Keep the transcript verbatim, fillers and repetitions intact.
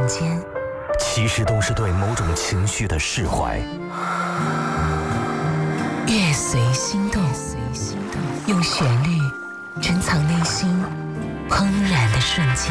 间， 其实都是对某种情绪的释怀。 乐随心动，用旋律珍藏内心怦然的瞬间。